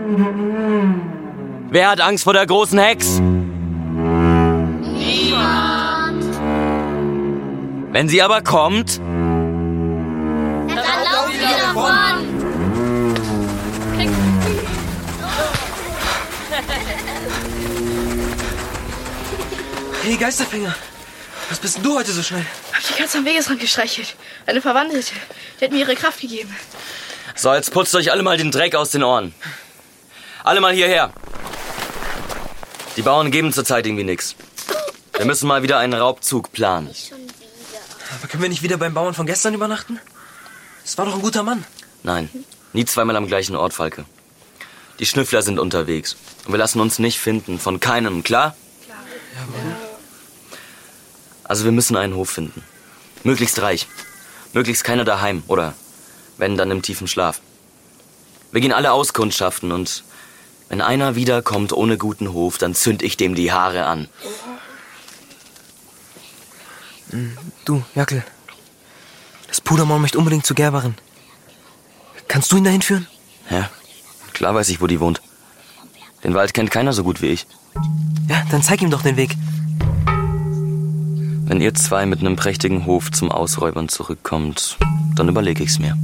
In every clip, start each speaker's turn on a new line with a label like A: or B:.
A: Wer hat Angst vor der großen Hex?
B: Niemand.
A: Wenn sie aber kommt...
B: Dann laufen wir davon.
C: Hey, Geisterfänger. Was bist denn du heute so schnell?
D: Hab die Katze am Wegesrand gestreichelt. Eine Verwandelte. Die hat mir ihre Kraft gegeben.
A: So, jetzt putzt euch alle mal den Dreck aus den Ohren. Alle mal hierher. Die Bauern geben zurzeit irgendwie nichts. Wir müssen mal wieder einen Raubzug planen.
C: Aber können wir nicht wieder beim Bauern von gestern übernachten? Das war doch ein guter Mann.
A: Nein, nie zweimal am gleichen Ort, Falke. Die Schnüffler sind unterwegs. Und wir lassen uns nicht finden. Von keinem, klar?
D: Klar.
C: Jawohl.
A: Also wir müssen einen Hof finden. Möglichst reich. Möglichst keiner daheim. Oder wenn, dann im tiefen Schlaf. Wir gehen alle auskundschaften und wenn einer wiederkommt ohne guten Hof, dann zünd ich dem die Haare an.
C: Du, Jackel. Das Pudermaul möchte unbedingt zu Gerberin. Kannst du ihn dahin führen?
A: Ja, klar weiß ich, wo die wohnt. Den Wald kennt keiner so gut wie ich.
C: Ja, dann zeig ihm doch den Weg.
A: Wenn ihr zwei mit einem prächtigen Hof zum Ausräubern zurückkommt, dann überlege ich's mir.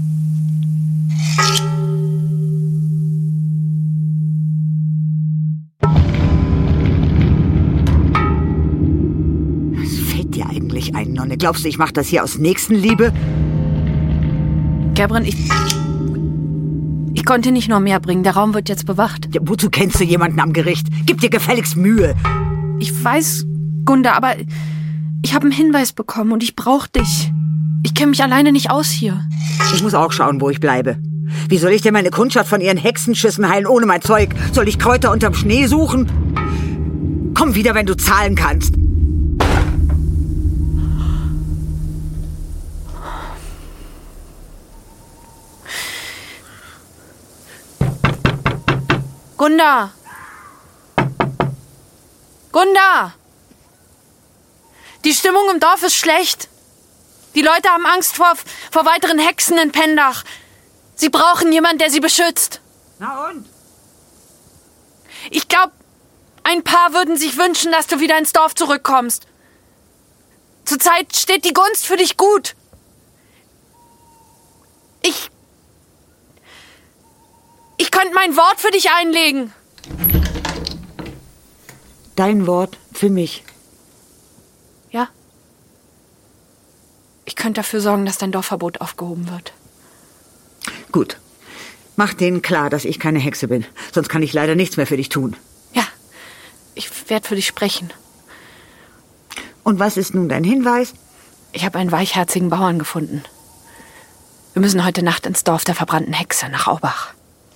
E: Was fällt dir eigentlich ein, Nonne? Glaubst du, ich mach das hier aus Nächstenliebe?
F: Gerberin, ich konnte nicht noch mehr bringen. Der Raum wird jetzt bewacht.
E: Ja, wozu kennst du jemanden am Gericht? Gib dir gefälligst Mühe.
F: Ich weiß, Gunda, aber ich habe einen Hinweis bekommen und ich brauche dich. Ich kenne mich alleine nicht aus hier.
E: Ich muss auch schauen, wo ich bleibe. Wie soll ich denn meine Kundschaft von ihren Hexenschüssen heilen ohne mein Zeug? Soll ich Kräuter unterm Schnee suchen? Komm wieder, wenn du zahlen kannst.
F: Gunda! Gunda! Die Stimmung im Dorf ist schlecht. Die Leute haben Angst vor weiteren Hexen in Pendach. Sie brauchen jemanden, der sie beschützt.
E: Na und?
F: Ich glaube, ein paar würden sich wünschen, dass du wieder ins Dorf zurückkommst. Zurzeit steht die Gunst für dich gut. Ich könnte mein Wort für dich einlegen.
E: Dein Wort für mich.
F: Ja? Ich könnte dafür sorgen, dass dein Dorfverbot aufgehoben wird.
E: Gut. Mach denen klar, dass ich keine Hexe bin. Sonst kann ich leider nichts mehr für dich tun.
F: Ja, ich werde für dich sprechen.
E: Und was ist nun dein Hinweis?
F: Ich habe einen weichherzigen Bauern gefunden. Wir müssen heute Nacht ins Dorf der verbrannten Hexe nach Aubach.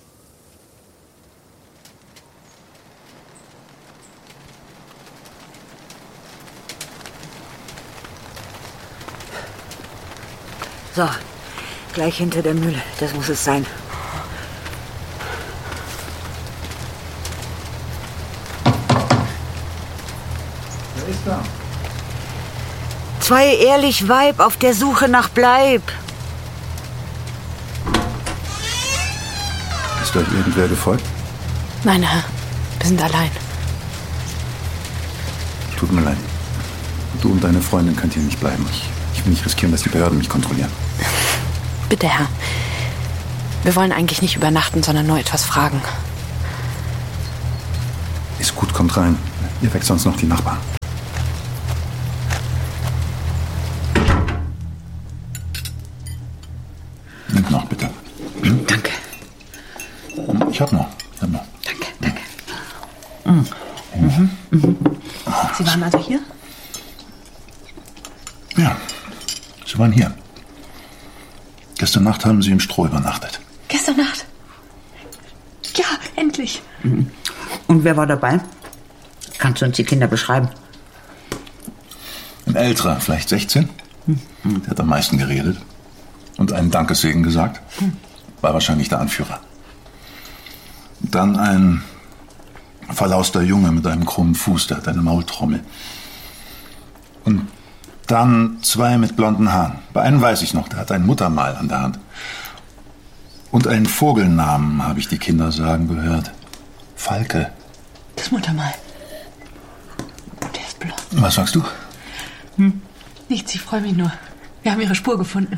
E: So, gleich hinter der Mühle. Das muss es sein.
G: Wer ist da?
E: Zwei ehrlich Weib auf der Suche nach Bleib.
G: Ist euch irgendwer gefolgt?
F: Nein, Herr. Wir sind allein.
G: Tut mir leid. Du und deine Freundin könnt hier nicht bleiben. Ich will nicht riskieren, dass die Behörden mich kontrollieren.
F: Bitte, Herr. Wir wollen eigentlich nicht übernachten, sondern nur etwas fragen.
G: Ist gut, kommt rein. Ihr weckt sonst noch die Nachbarn. Nimmt noch, bitte.
E: Danke.
G: Ich hab noch.
E: Danke.
D: Sie waren also hier?
G: Ja, Sie waren hier. Gestern Nacht haben Sie im Stroh übernachtet.
D: Gestern Nacht? Ja, endlich.
E: Und wer war dabei? Kannst du uns die Kinder beschreiben?
G: Ein älterer, vielleicht 16. Der hat am meisten geredet. Und einen Dankessegen gesagt. War wahrscheinlich der Anführer. Dann ein verlauster Junge mit einem krummen Fuß, der hat eine Maultrommel. Und dann zwei mit blonden Haaren. Bei einem weiß ich noch, der hat ein Muttermal an der Hand. Und einen Vogelnamen habe ich die Kinder sagen gehört. Falke.
H: Das Muttermal. Der ist blond.
G: Was sagst du?
H: Nichts, ich freue mich nur. Wir haben ihre Spur gefunden.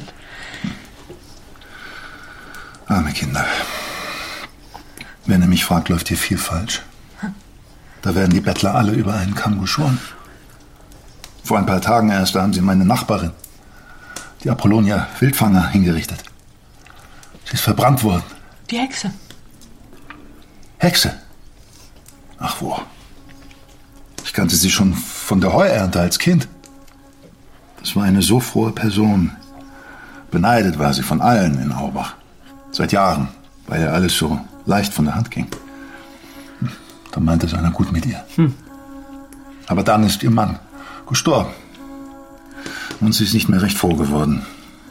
G: Arme Kinder. Wenn ihr mich fragt, läuft hier viel falsch. Da werden die Bettler alle über einen Kamm geschoren. Vor ein paar Tagen erst, da haben sie meine Nachbarin, die Apollonia Wildfanger, hingerichtet. Sie ist verbrannt worden.
H: Die Hexe.
G: Hexe? Ach wo. Ich kannte sie schon von der Heuernte als Kind. Das war eine so frohe Person. Beneidet war sie von allen in Aubach. Seit Jahren, weil ihr alles so leicht von der Hand ging. Da meinte es einer gut mit ihr. Aber dann ist ihr Mann gestorben. Und sie ist nicht mehr recht froh geworden.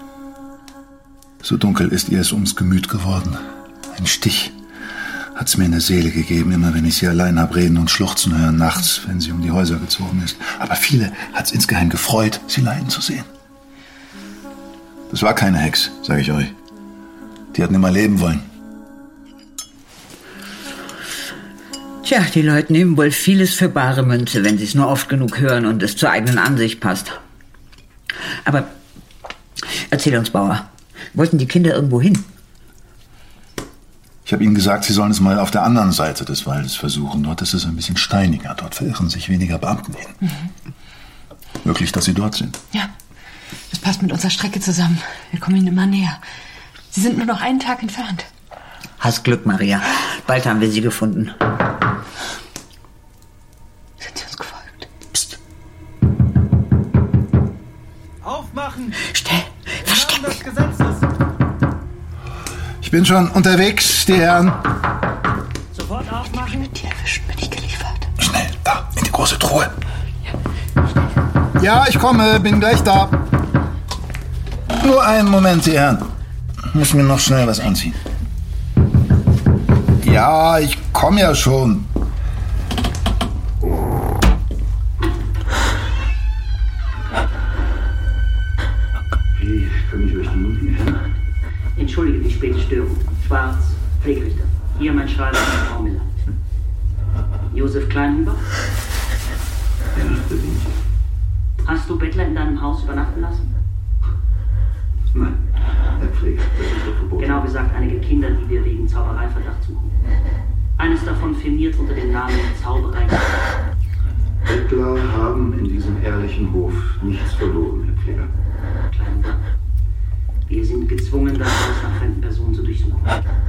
G: So dunkel ist ihr es ums Gemüt geworden. Ein Stich hat's mir in der Seele gegeben, immer wenn ich sie allein hab reden und schluchzen hören, nachts, wenn sie um die Häuser gezogen ist. Aber viele hat's insgeheim gefreut, sie leiden zu sehen. Das war keine Hex, sage ich euch. Die hat nimmer leben wollen.
E: Tja, die Leute nehmen wohl vieles für bare Münze, wenn sie es nur oft genug hören und es zur eigenen Ansicht passt. Aber erzähl uns, Bauer, wollten die Kinder irgendwo hin?
G: Ich habe ihnen gesagt, sie sollen es mal auf der anderen Seite des Waldes versuchen. Dort ist es ein bisschen steiniger. Dort verirren sich weniger Beamten hin. Möglich, dass sie dort sind.
H: Ja, das passt mit unserer Strecke zusammen. Wir kommen ihnen immer näher. Sie sind nur noch einen Tag entfernt.
E: Hast Glück, Maria. Bald haben wir sie gefunden.
H: Sind sie uns gefolgt?
G: Psst.
I: Aufmachen!
E: Schnell, verstecken!
I: Des Gesetzes!
G: Ich bin schon unterwegs, die Herren.
I: Sofort aufmachen!
H: Die erwischt, bin ich geliefert.
G: Schnell, da, in die große Truhe. Ja, ich komme, bin gleich da. Nur einen Moment, die Herren. Muss mir noch schnell was anziehen. Ja, ich komme ja schon.
J: Wie kann ich euch dienen, Herr? Entschuldige die späte Störung. Schwarz, Pflegerichter. Hier mein Schreiber, Frau Miller. Josef Kleinhuber?
G: Ja, bedient.
J: Hast du Bettler in deinem Haus übernachten lassen?
G: Nein, Herr Pfleger, das ist doch verboten.
J: Genau gesagt, einige Kinder, die wir wegen Zaubereiverdacht suchen. Eines davon firmiert unter dem Namen Zauberei.
G: Bettler haben in diesem ehrlichen Hof nichts verloren, Herr Pfleger.
J: Kleinhuber. Wir sind gezwungen, das Haus nach fremden Personen zu durchsuchen.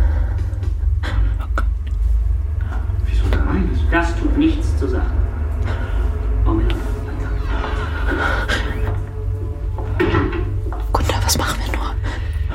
G: Wieso der eines?
J: Das tut nichts zur Sache. Frau Miller, weiter.
H: Gunther, was machen wir nun?